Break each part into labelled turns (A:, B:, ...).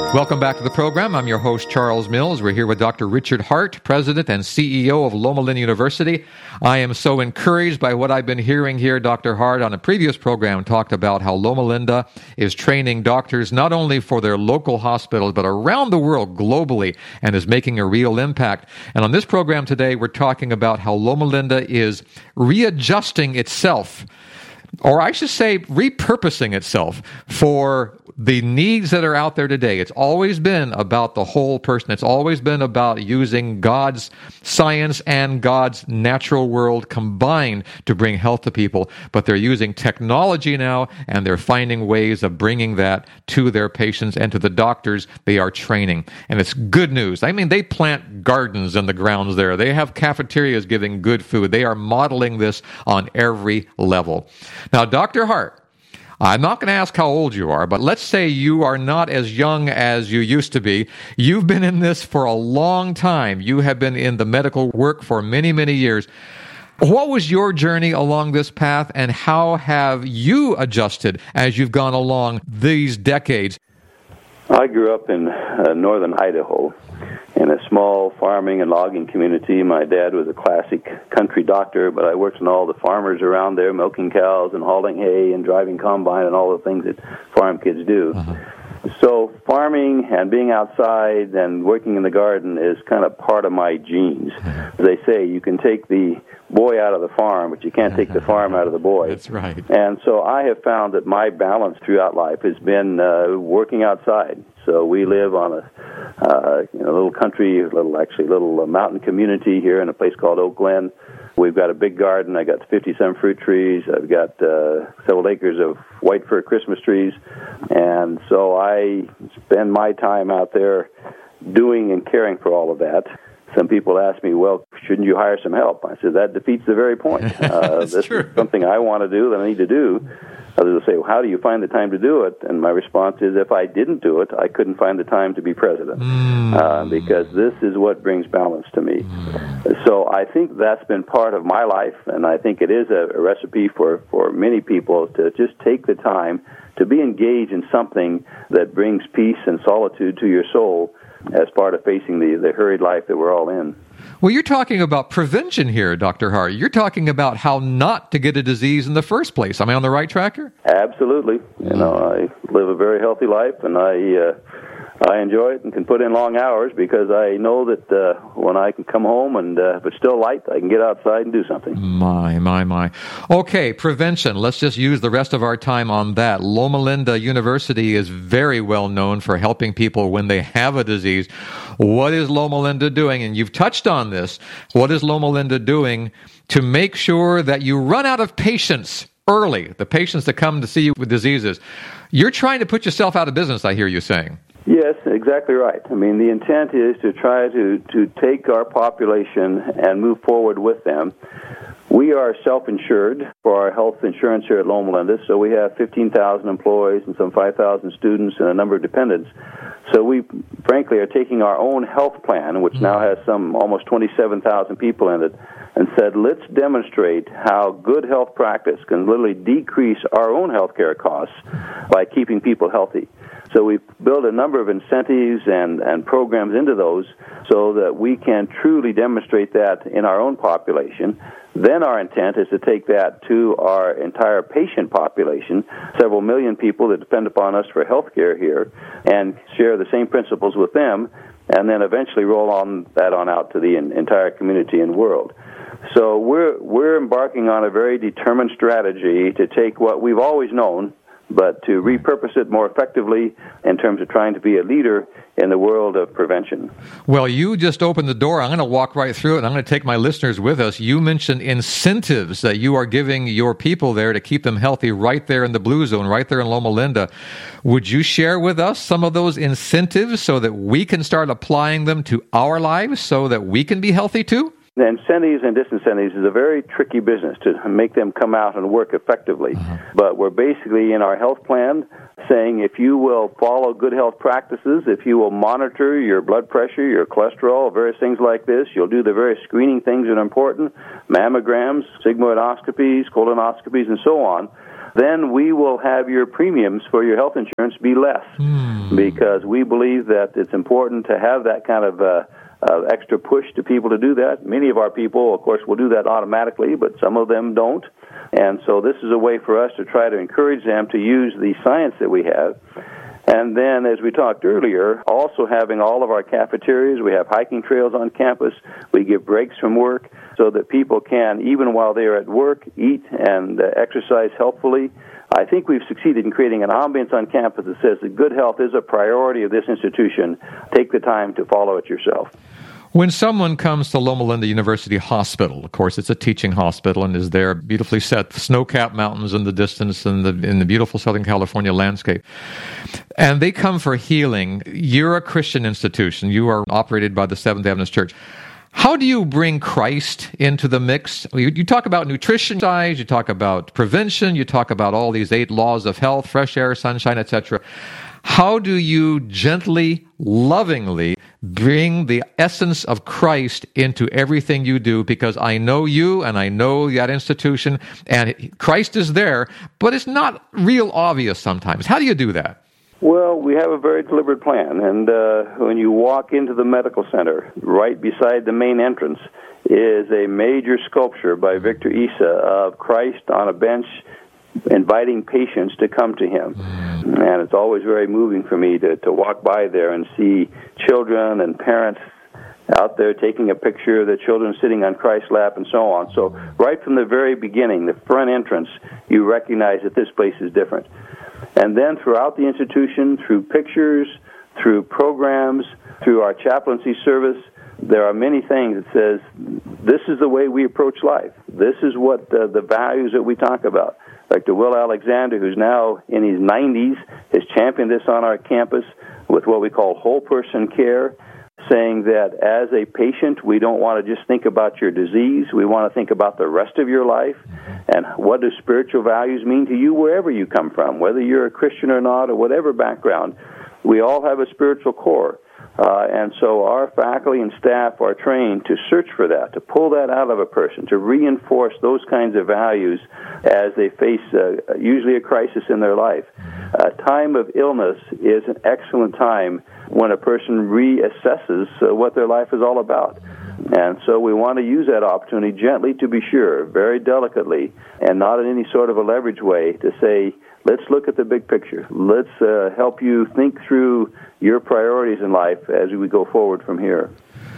A: Welcome back to the program. I'm your host, Charles Mills. We're here with Dr. Richard Hart, President and CEO of Loma Linda University. I am so encouraged by what I've been hearing here. Dr. Hart, on a previous program, talked about how Loma Linda is training doctors not only for their local hospitals, but around the world globally, and is making a real impact. And on this program today, we're talking about how Loma Linda is readjusting itself, or I should say repurposing itself for the needs that are out there today. It's always been about the whole person. It's always been about using God's science and God's natural world combined to bring health to people. But they're using technology now, and they're finding ways of bringing that to their patients and to the doctors they are training. And it's good news. I mean, they plant gardens in the grounds there. They have cafeterias giving good food. They are modeling this on every level. Now, Dr. Hart, I'm not going to ask how old you are, but let's say you are not as young as you used to be. You've been in this for a long time. You have been in the medical work for many, many years. What was your journey along this path, and how have you adjusted as you've gone along these decades?
B: I grew up in northern Idaho in a small farming and logging community. My dad was a classic country doctor, but I worked on all the farmers around there, milking cows and hauling hay and driving combine and all the things that farm kids do. So farming and being outside and working in the garden is kind of part of my genes. As they say, you can take the boy out of the farm, but you can't take the farm out of the boy.
A: That's right.
B: And so I have found that my balance throughout life has been working outside. So we live on a little country, little mountain community here in a place called Oak Glen. We've got a big garden. I got 50-some fruit trees. I've got several acres of white fir Christmas trees. And so I spend my time out there doing and caring for all of that. Some people ask me, well, shouldn't you hire some help? I said, that defeats the very point. This
A: true.
B: is something I want to do, that I need to do. Others will say, well, how do you find the time to do it? And my response is, if I didn't do it, I couldn't find the time to be president, because this is what brings balance to me. So I think that's been part of my life, and I think it is a recipe for many people to just take the time to be engaged in something that brings peace and solitude to your soul as part of facing the hurried life that we're all in.
A: Well, you're talking about prevention here, Dr. Hart. You're talking about how not to get a disease in the first place. Am I on the right track here?
B: Absolutely. I live a very healthy life, and I enjoy it and can put in long hours because I know that when I can come home and if it's still light, I can get outside and do something.
A: My. Okay, prevention. Let's just use the rest of our time on that. Loma Linda University is very well known for helping people when they have a disease. What is Loma Linda doing? And you've touched on this. What is Loma Linda doing to make sure that you run out of patients early, the patients that come to see you with diseases? You're trying to put yourself out of business, I hear you saying.
B: Yes, exactly right. I mean, the intent is to try to take our population and move forward with them. We are self-insured for our health insurance here at Loma Linda, so we have 15,000 employees and some 5,000 students and a number of dependents. So we, frankly, are taking our own health plan, which now has some almost 27,000 people in it, and said, let's demonstrate how good health practice can literally decrease our own health care costs by keeping people healthy. So we've built a number of incentives and programs into those so that we can truly demonstrate that in our own population. Then our intent is to take that to our entire patient population, several million people that depend upon us for health care here, and share the same principles with them, and then eventually roll that on out to the entire community and world. So we're embarking on a very determined strategy to take what we've always known, but to repurpose it more effectively in terms of trying to be a leader in the world of prevention.
A: Well, you just opened the door. I'm going to walk right through it, and I'm going to take my listeners with us. You mentioned incentives that you are giving your people there to keep them healthy right there in the Blue Zone, right there in Loma Linda. Would you share with us some of those incentives so that we can start applying them to our lives so that we can be healthy too?
B: The incentives and disincentives is a very tricky business to make them come out and work effectively. But we're basically in our health plan saying if you will follow good health practices, if you will monitor your blood pressure, your cholesterol, various things like this, you'll do the various screening things that are important, mammograms, sigmoidoscopies, colonoscopies, and so on, then we will have your premiums for your health insurance be less, because we believe that it's important to have that kind of extra push to people to do that. Many of our people, of course, will do that automatically, but some of them don't. And so this is a way for us to try to encourage them to use the science that we have. And then, as we talked earlier, also having all of our cafeterias. We have hiking trails on campus. We give breaks from work so that people can, even while they're at work, eat and exercise healthfully. I think we've succeeded in creating an ambience on campus that says that good health is a priority of this institution. Take the time to follow it yourself.
A: When someone comes to Loma Linda University Hospital, of course, it's a teaching hospital and is there beautifully set, snow-capped mountains in the distance and in the beautiful Southern California landscape. And they come for healing. You're a Christian institution. You are operated by the Seventh Adventist Church. How do you bring Christ into the mix? You talk about nutrition, you talk about prevention, you talk about all these 8 laws of health, fresh air, sunshine, etc. How do you gently, lovingly bring the essence of Christ into everything you do? Because I know you and I know that institution, and Christ is there, but it's not real obvious sometimes. How do you do that?
B: Well, we have a very deliberate plan, and when you walk into the medical center, right beside the main entrance is a major sculpture by Victor Issa of Christ on a bench inviting patients to come to him. And it's always very moving for me to walk by there and see children and parents out there taking a picture of the children sitting on Christ's lap and so on. So right from the very beginning, the front entrance, you recognize that this place is different. And then throughout the institution, through pictures, through programs, through our chaplaincy service, there are many things that says this is the way we approach life. This is what the values that we talk about. Dr. Will Alexander, who's now in his 90s, has championed this on our campus with what we call whole person care, saying that as a patient, we don't want to just think about your disease. We want to think about the rest of your life and what do spiritual values mean to you wherever you come from, whether you're a Christian or not or whatever background. We all have a spiritual core. And so our faculty and staff are trained to search for that, to pull that out of a person, to reinforce those kinds of values as they face usually a crisis in their life. A time of illness is an excellent time when a person reassesses what their life is all about. And so we want to use that opportunity gently, to be sure, very delicately, and not in any sort of a leverage way, to say, let's look at the big picture. Let's help you think through your priorities in life as we go forward from here.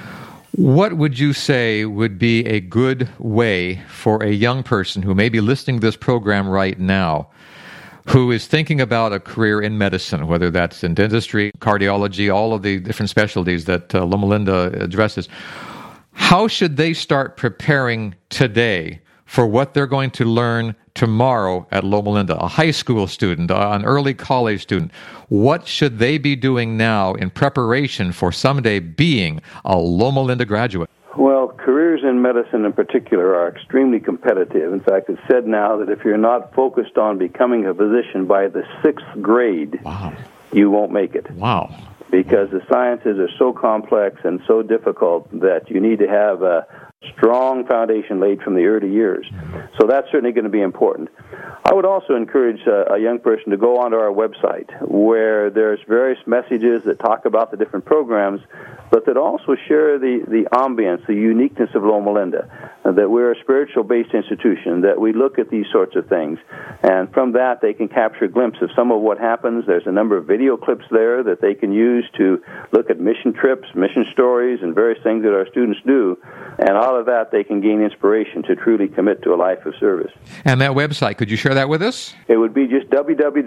A: What would you say would be a good way for a young person who may be listening to this program right now, who is thinking about a career in medicine, whether that's in dentistry, cardiology, all of the different specialties that Loma Linda addresses? How should they start preparing today for what they're going to learn tomorrow at Loma Linda? A high school student, an early college student, what should they be doing now in preparation for someday being a Loma Linda graduate?
B: Well, careers in medicine in particular are extremely competitive. In fact, it's said now that if you're not focused on becoming a physician by the 6th grade, you won't make it.
A: Wow.
B: Because the sciences are so complex and so difficult that you need to have a strong foundation laid from the early years. So that's certainly going to be important. I would also encourage a young person to go onto our website, where there's various messages that talk about the different programs, but that also share the ambience, the uniqueness of Loma Linda, that we're a spiritual-based institution, that we look at these sorts of things. And from that, they can capture a glimpse of some of what happens. There's a number of video clips there that they can use to look at mission trips, mission stories, and various things that our students do. And out of that, they can gain inspiration to truly commit to a life of service.
A: And that website, could you share that with us?
B: It would be just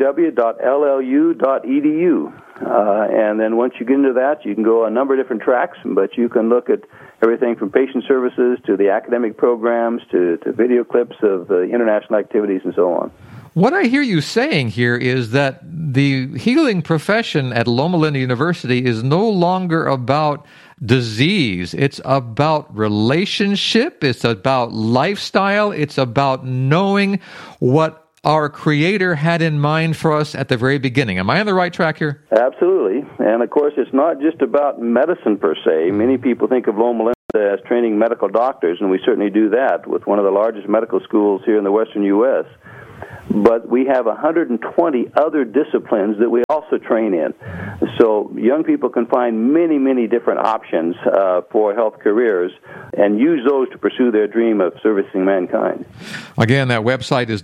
B: www.llu.edu. And then once you get into that, you can go a number of different tracks, but you can look at everything from patient services to the academic programs to video clips of international activities and so on.
A: What I hear you saying here is that the healing profession at Loma Linda University is no longer about disease. It's about relationship. It's about lifestyle. It's about knowing what our Creator had in mind for us at the very beginning. Am I on the right track here?
B: Absolutely. And, of course, it's not just about medicine per se. Many people think of Loma Linda as training medical doctors, and we certainly do that with one of the largest medical schools here in the western U.S. but we have 120 other disciplines that we also train in. So young people can find many, many different options for health careers and use those to pursue their dream of servicing mankind.
A: Again, that website is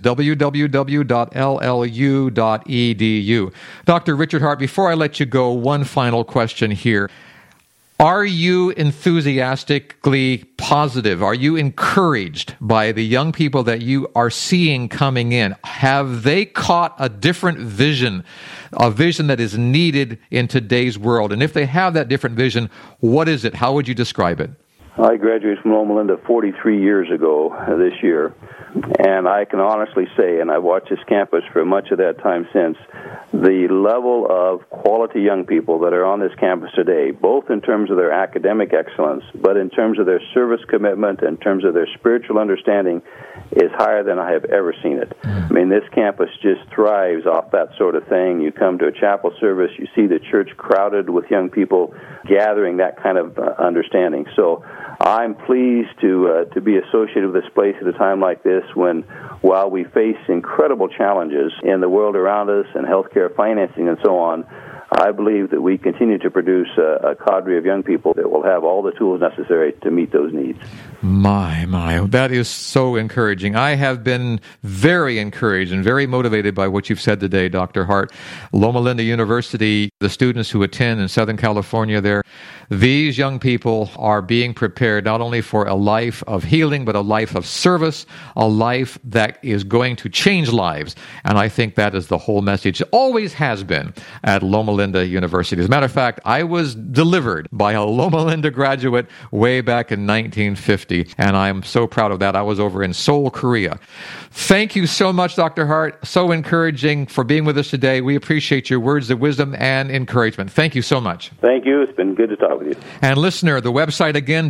A: www.llu.edu. Dr. Richard Hart, before I let you go, one final question here. Are you enthusiastically positive? Are you encouraged by the young people that you are seeing coming in? Have they caught a different vision, a vision that is needed in today's world? And if they have that different vision, what is it? How would you describe it?
B: I graduated from Loma Linda 43 years ago this year, and I can honestly say, and I've watched this campus for much of that time since, the level of quality young people that are on this campus today, both in terms of their academic excellence, but in terms of their service commitment, in terms of their spiritual understanding, is higher than I have ever seen it. I mean, this campus just thrives off that sort of thing. You come to a chapel service, you see the church crowded with young people gathering that kind of understanding. So I'm pleased to be associated with this place at a time like this when, while we face incredible challenges in the world around us and healthcare financing and so on, I believe that we continue to produce a cadre of young people that will have all the tools necessary to meet those needs.
A: My, that is so encouraging. I have been very encouraged and very motivated by what you've said today, Dr. Hart. Loma Linda University, the students who attend in Southern California there, these young people are being prepared not only for a life of healing, but a life of service, a life that is going to change lives. And I think that is the whole message. It always has been at Loma Linda University. As a matter of fact, I was delivered by a Loma Linda graduate way back in 1950, and I'm so proud of that. I was over in Seoul, Korea. Thank you so much, Dr. Hart. So encouraging for being with us today. We appreciate your words of wisdom and encouragement. Thank you so much.
B: Thank you. It's been good to talk with you.
A: And listener, the website again,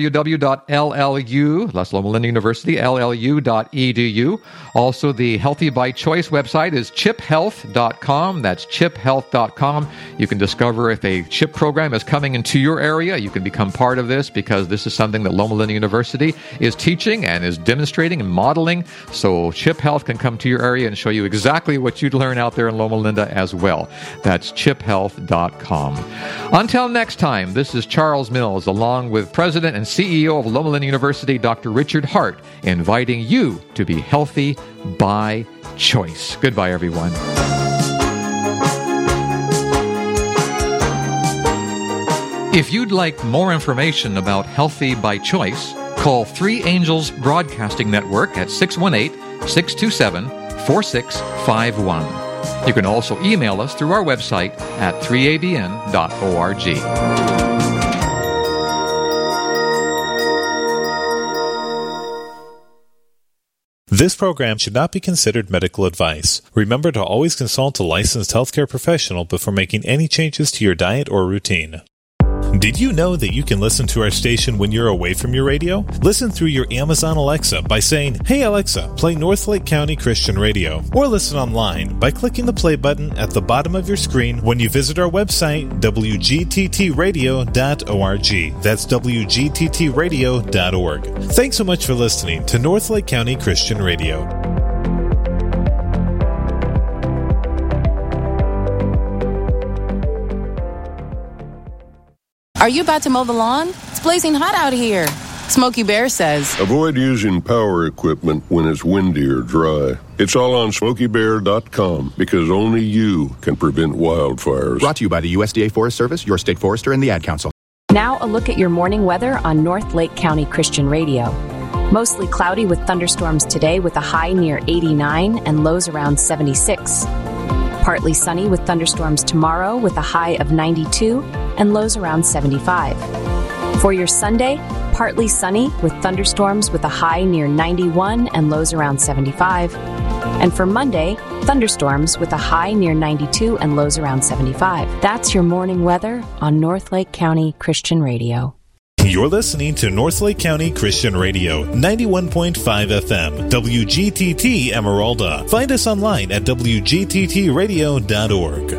A: www.llu, that's Loma Linda University, llu.edu. Also, the Healthy by Choice website is chiphealth.com. That's chiphealth.com. You can discover if a CHIP program is coming into your area. You can become part of this because this is something that Loma Linda University is teaching and is demonstrating and modeling. So CHIP Health can come to your area and show you exactly what you'd learn out there in Loma Linda as well. That's chiphealth.com. Until next time, this is Charles Mills, along with President and CEO of Loma Linda University, Dr. Richard Hart, inviting you to be healthy by choice. Goodbye, everyone. If you'd like more information about Healthy by Choice, call 3 Angels Broadcasting Network at 618-627-4651. You can also email us through our website at 3abn.org.
C: This program should not be considered medical advice. Remember to always consult a licensed healthcare professional before making any changes to your diet or routine. Did you know that you can listen to our station when you're away from your radio? Listen through your Amazon Alexa by saying, "Hey Alexa, play Northlake County Christian Radio." Or listen online by clicking the play button at the bottom of your screen when you visit our website, wgttradio.org. That's wgttradio.org. Thanks so much for listening to Northlake County Christian Radio.
D: Are you about to mow the lawn? It's blazing hot out here. Smokey Bear says,
E: avoid using power equipment when it's windy or dry. It's all on SmokeyBear.com because only you can prevent wildfires.
F: Brought to you by the USDA Forest Service, your state forester, and the Ad Council.
G: Now a look at your morning weather on North Lake County Christian Radio. Mostly cloudy with thunderstorms today with a high near 89 and lows around 76. Partly sunny with thunderstorms tomorrow with a high of 92 and lows around 75. For your Sunday, partly sunny with thunderstorms with a high near 91 and lows around 75. And for Monday, thunderstorms with a high near 92 and lows around 75. That's your morning weather on North Lake County Christian Radio.
C: You're listening to Northlake County Christian Radio, 91.5 FM, WGTT Emeralda. Find us online at wgttradio.org.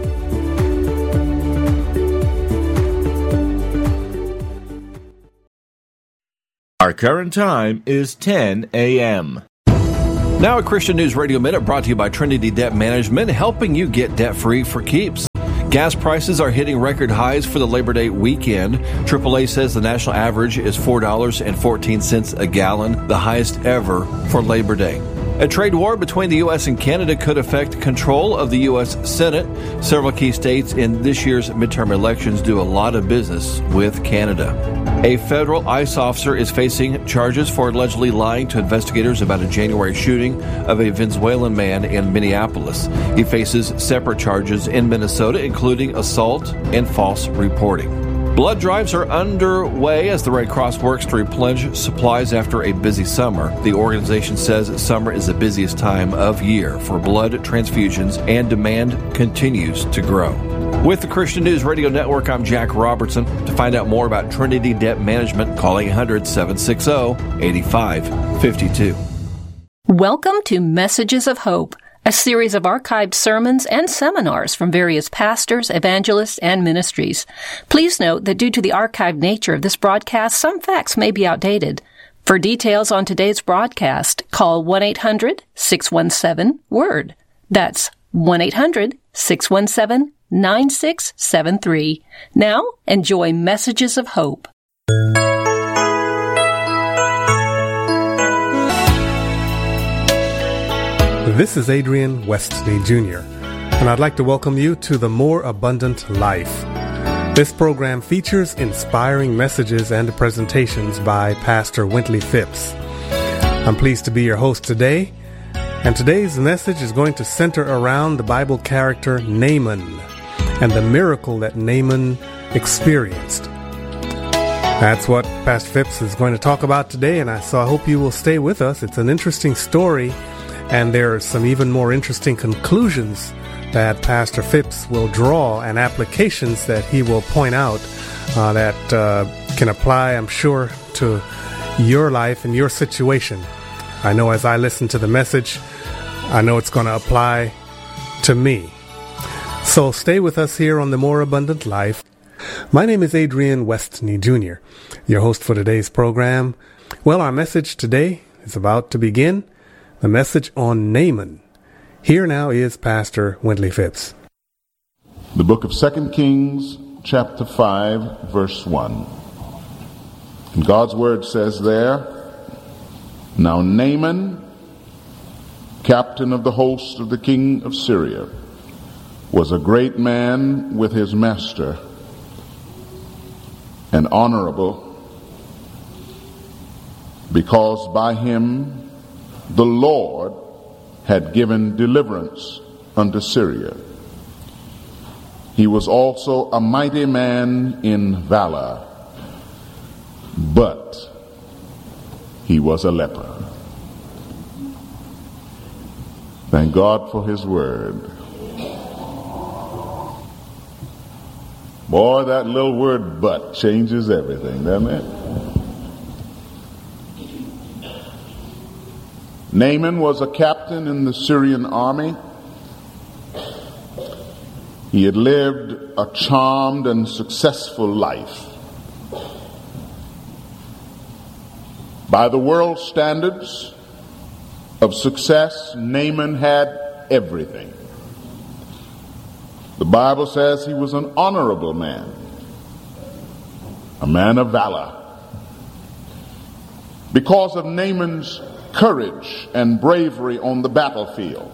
H: Our current time is 10 a.m. Now a Christian News Radio Minute brought to you by Trinity Debt Management, helping you get debt-free for keeps. Gas prices are hitting record highs for the Labor Day weekend. AAA says the national average is $4.14 a gallon, the highest ever for Labor Day. A trade war between the U.S. and Canada could affect control of the U.S. Senate. Several key states in this year's midterm elections do a lot of business with Canada. A federal ICE officer is facing charges for allegedly lying to investigators about a January shooting of a Venezuelan man in Minneapolis. He faces separate charges in Minnesota, including assault and false reporting. Blood drives are underway as the Red Cross works to replenish supplies after a busy summer. The organization says summer is the busiest time of year for blood transfusions, and demand continues to grow. With the Christian News Radio Network, I'm Jack Robertson. To find out more about Trinity Debt Management, call 800-760-8552.
I: Welcome to Messages of Hope, a series of archived sermons and seminars from various pastors, evangelists, and ministries. Please note that due to the archived nature of this broadcast, some facts may be outdated. For details on today's broadcast, call 1-800-617-WORD. That's 1-800-617-9673. Now, enjoy Messages of Hope.
J: This is Adrian Westney Jr., and I'd like to welcome you to The More Abundant Life. This program features inspiring messages and presentations by Pastor Wintley Phipps. I'm pleased to be your host today, and today's message is going to center around the Bible character Naaman and the miracle that Naaman experienced. That's what Pastor Phipps is going to talk about today, and so I hope you will stay with us. It's an interesting story, and there are some even more interesting conclusions that Pastor Phipps will draw and applications that he will point out that can apply, I'm sure, to your life and your situation. I know as I listen to the message, I know it's going to apply to me. So stay with us here on The More Abundant Life. My name is Adrian Westney Jr., your host for today's program. Well, our message today is about to begin. The message on Naaman. Here now is Pastor Wintley Phipps.
K: The book of 2 Kings, chapter 5, verse 1. And God's word says there, Now Naaman, captain of the host of the king of Syria, was a great man with his master, and honorable, because by him the Lord had given deliverance unto Syria. He was also a mighty man in valor, but he was a leper. Thank God for his word. Boy, that little word "but" changes everything, doesn't it? Naaman was a captain in the Syrian army. He had lived a charmed and successful life. By the world standards of success, Naaman had everything. The Bible says he was an honorable man, a man of valor. Because of Naaman's courage and bravery on the battlefield,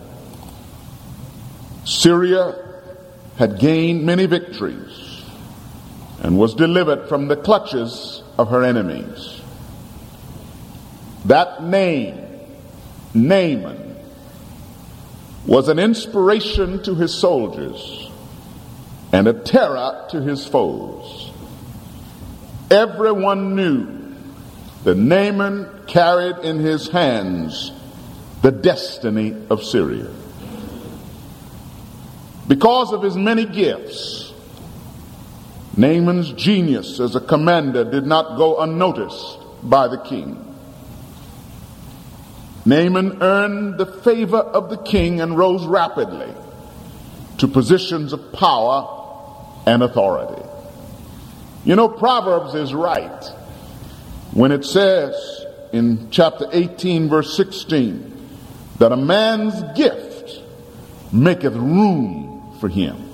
K: Syria had gained many victories and was delivered from the clutches of her enemies. That name, Naaman, was an inspiration to his soldiers and a terror to his foes. Everyone knew that Naaman carried in his hands the destiny of Syria. Because of his many gifts, Naaman's genius as a commander did not go unnoticed by the king. Naaman earned the favor of the king and rose rapidly to positions of power and authority. You know, Proverbs is right when it says in chapter 18, verse 16, that a man's gift maketh room for him.